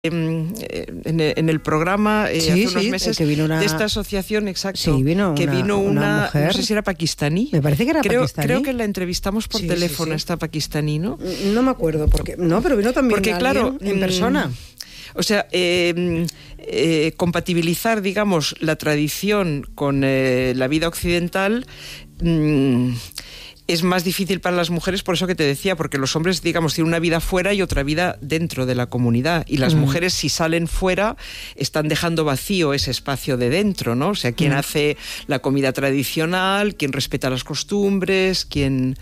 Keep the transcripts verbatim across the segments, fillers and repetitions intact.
En, en el programa eh, sí, hace unos sí, meses que vino una... de esta asociación, exacto, sí, vino que una, vino una, una mujer, no sé si era pakistaní, me parece que era creo, pakistaní, creo que la entrevistamos por sí, teléfono, sí, sí. esta pakistaní, ¿no? No me acuerdo, porque no, pero vino también porque, claro, en persona. O sea, eh, eh, compatibilizar, digamos, la tradición con eh, la vida occidental mmm, es más difícil para las mujeres, por eso que te decía, porque los hombres, digamos, tienen una vida fuera y otra vida dentro de la comunidad, y las mm. mujeres, si salen fuera, están dejando vacío ese espacio de dentro, ¿no? O sea, quien mm. hace la comida tradicional, quien respeta las costumbres, quien...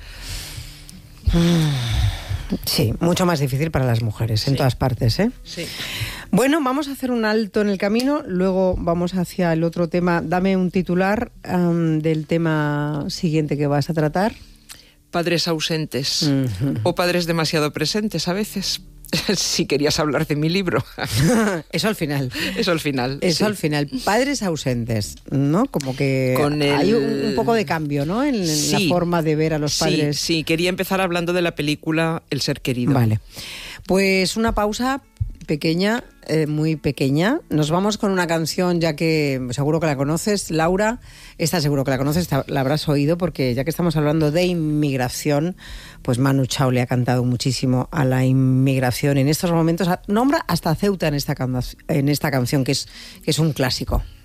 Sí, mucho más difícil para las mujeres, sí. en todas partes, ¿eh? Sí. Bueno, vamos a hacer un alto en el camino, luego vamos hacia el otro tema. Dame un titular um, del tema siguiente que vas a tratar. Padres ausentes uh-huh. o padres demasiado presentes a veces. Si querías hablar de mi libro. Eso al final. Eso al final. Eso sí. al final. Padres ausentes, ¿no? Como que Con el... hay un, un poco de cambio, ¿no? En, en sí. la forma de ver a los padres. Sí, sí, quería empezar hablando de la película El ser querido. Vale. Pues una pausa pequeña, eh, muy pequeña. Nos vamos con una canción, ya que seguro que la conoces, Laura. Esta seguro que la conoces, la habrás oído, porque ya que estamos hablando de inmigración, pues Manu Chao le ha cantado muchísimo a la inmigración. En estos momentos nombra hasta Ceuta en esta, can- en esta canción, que es, que es un clásico.